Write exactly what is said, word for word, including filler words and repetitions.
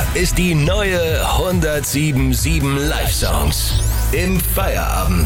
ist die neue hundertsieben Komma sieben Live Songs. Im Feierabend.